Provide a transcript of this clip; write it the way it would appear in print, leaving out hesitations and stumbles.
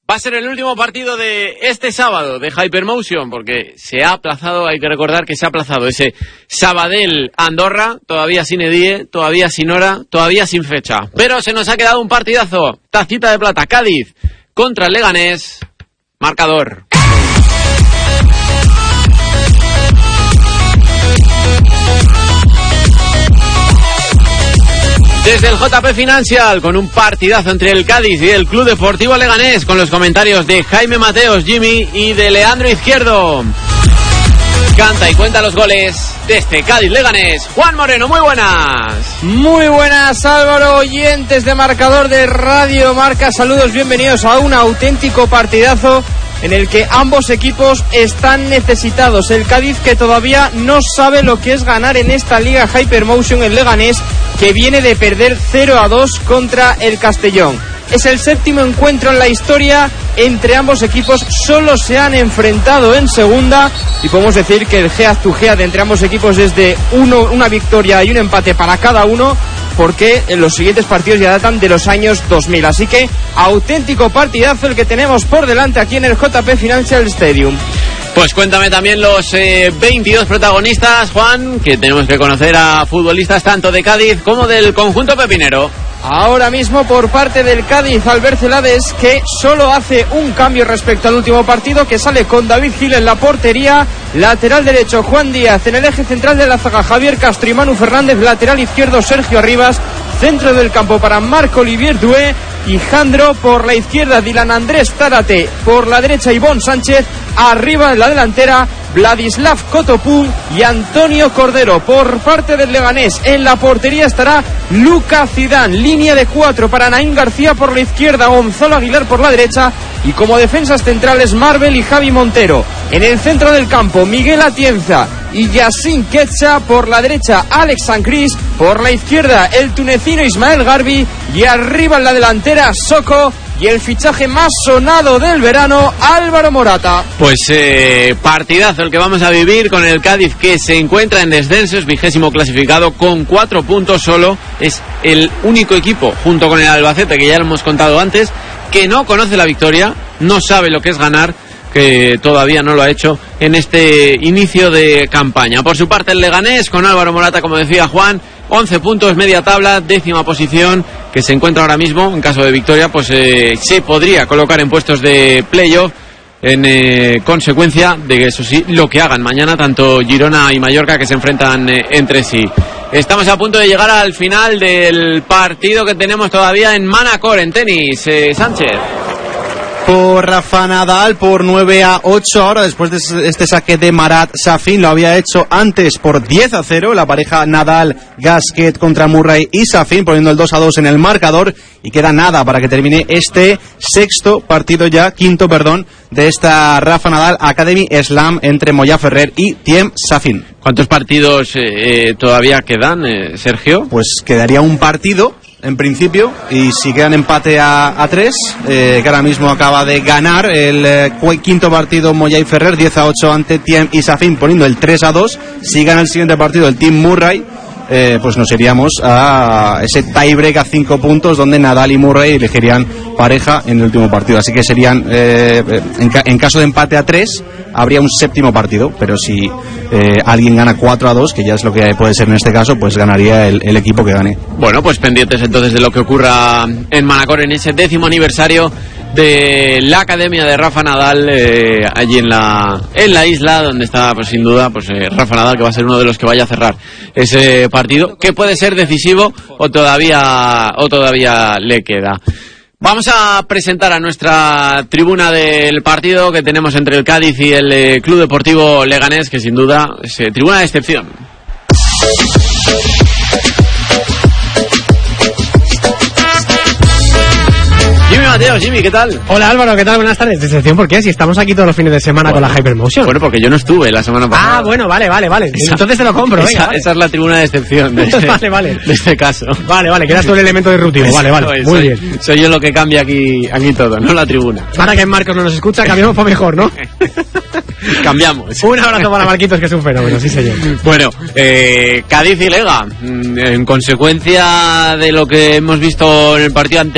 Va a ser el último partido de este sábado de Hypermotion, porque se ha aplazado, hay que recordar que se ha aplazado ese Sabadell-Andorra, todavía sin Edie, todavía sin hora, todavía sin fecha. Pero se nos ha quedado un partidazo, tacita de plata, Cádiz contra el Leganés, marcador. Desde el JP Financial, con un partidazo entre el Cádiz y el Club Deportivo Leganés, con los comentarios de Jaime Mateos, Jimmy, y de Leandro Izquierdo. Canta y cuenta los goles de este Cádiz-Leganés, Juan Moreno. Muy buenas. Muy buenas, Álvaro, oyentes de Marcador de Radio Marca. Saludos, bienvenidos a un auténtico partidazo en el que ambos equipos están necesitados. El Cádiz, que todavía no sabe lo que es ganar en esta Liga Hypermotion, el Leganés, que viene de perder 0-2 contra el Castellón. Es el séptimo encuentro en la historia entre ambos equipos, solo se han enfrentado en segunda y podemos decir que el head to head entre ambos equipos es de una victoria y un empate para cada uno, porque en los siguientes partidos ya datan de los años 2000. Así que auténtico partidazo el que tenemos por delante aquí en el JP Financial Stadium. Pues cuéntame también los 22 protagonistas, Juan, que tenemos que conocer a futbolistas tanto de Cádiz como del conjunto pepinero. Ahora mismo por parte del Cádiz, Albert Celades, que solo hace un cambio respecto al último partido, que sale con David Gil en la portería, lateral derecho Juan Díaz, en el eje central de la zaga Javier Castro y Manu Fernández, lateral izquierdo Sergio Arribas, centro del campo para Marc Olivier Doué y Jandro, por la izquierda Dylan Andrés Zárate, por la derecha Ivonne Sánchez, arriba en la delantera Vladislav Kotopú y Antonio Cordero. Por parte del Leganés, en la portería estará Luka Zidane, línea de 4 para Naín García por la izquierda, Gonzalo Aguilar por la derecha y como defensas centrales Marvel y Javi Montero. En el centro del campo Miguel Atienza y Yassin Quetcha, por la derecha Alex Sancris, por la izquierda el tunecino Ismael Garbi y arriba en la delantera Soko y el fichaje más sonado del verano, Álvaro Morata. Pues partidazo el que vamos a vivir con el Cádiz, que se encuentra en descenso, es 20º clasificado con 4 puntos solo. Es el único equipo, junto con el Albacete, que ya lo hemos contado antes, que no conoce la victoria, no sabe lo que es ganar, que todavía no lo ha hecho en este inicio de campaña. Por su parte el Leganés, con Álvaro Morata, como decía Juan, 11 puntos, media tabla, 10ª posición, que se encuentra ahora mismo. En caso de victoria, pues se podría colocar en puestos de playoff, en consecuencia de que, eso sí, lo que hagan mañana tanto Girona y Mallorca, que se enfrentan entre sí. Estamos a punto de llegar al final del partido que tenemos todavía en Manacor, en tenis. Sánchez. Por Rafa Nadal por 9-8 ahora, después de este saque de Marat Safin. Lo había hecho antes por 10-0 la pareja Nadal-Gasquet contra Murray y Safin, poniendo el 2-2 en el marcador, y queda nada para que termine este quinto de esta Rafa Nadal Academy Slam entre Moya Ferrer y Thiem Safin. ¿Cuántos partidos todavía quedan, Sergio? Pues quedaría un partido en principio, y si quedan empate a 3, que ahora mismo acaba de ganar el quinto partido Moya y Ferrer 10-8 ante Thiem y Safin, poniendo el 3-2. Si gana el siguiente partido el Team Murray, pues nos iríamos a ese tiebreak a 5 puntos, donde Nadal y Murray elegirían pareja en el último partido. Así que serían, en caso de empate a 3, habría un séptimo partido, pero si alguien gana 4-2, que ya es lo que puede ser en este caso, pues ganaría el equipo que gane. Bueno, pues pendientes entonces de lo que ocurra en Manacor en ese 10º aniversario de la Academia de Rafa Nadal, allí en la isla, donde está, pues sin duda, pues Rafa Nadal, que va a ser uno de los que vaya a cerrar ese partido, que puede ser decisivo o todavía le queda. Vamos a presentar a nuestra tribuna del partido que tenemos entre el Cádiz y el Club Deportivo Leganés, que sin duda es tribuna de excepción. Jimmy Mateos, Jimmy, ¿qué tal? Hola Álvaro, ¿qué tal? Buenas tardes. ¿Decepción por qué? Si estamos aquí todos los fines de semana, bueno, con la Hypermotion. Bueno, porque yo no estuve la semana pasada. Ah, bueno, vale. Entonces te lo compro, venga. Esa es la tribuna de excepción de vale. De este caso. Vale, quedas tú el elemento disruptivo. Vale, muy bien. Soy yo lo que cambia aquí todo, no la tribuna. Para que Marcos no nos escucha, cambiamos para mejor, ¿no? Cambiamos. Un abrazo para Marquitos, que es un fenómeno, sí señor. Bueno, Cádiz y Lega, en consecuencia de lo que hemos visto en el partido ante